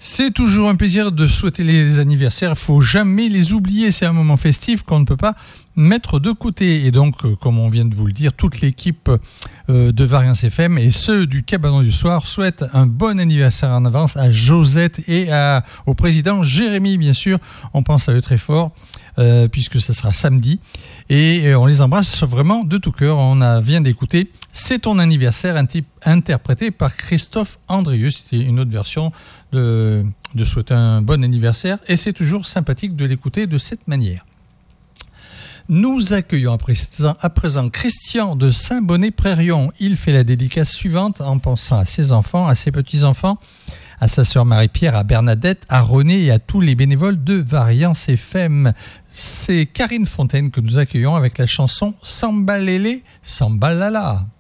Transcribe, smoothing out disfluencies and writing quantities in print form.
C'est toujours un plaisir de souhaiter les anniversaires. Il ne faut jamais les oublier. C'est un moment festif qu'on ne peut pas mettre de côté. Et donc, comme on vient de vous le dire, toute l'équipe de Variance FM et ceux du Cabanon du Soir souhaitent un bon anniversaire en avance à Josette et au président Jérémy, bien sûr. On pense à eux très fort. Puisque ce sera samedi et on les embrasse vraiment de tout cœur. On vient d'écouter C'est ton anniversaire, interprété par Christophe Andrieux. C'était une autre version de souhaiter un bon anniversaire et c'est toujours sympathique de l'écouter de cette manière. Nous accueillons à présent Christian de Saint-Bonnet-Prérion. Il fait la dédicace suivante en pensant à ses enfants, à ses petits-enfants, à sa sœur Marie-Pierre, à Bernadette, à René et à tous les bénévoles de Variance FM. C'est Karine Fontaine que nous accueillons avec la chanson Samba Lélé, Samba Lala.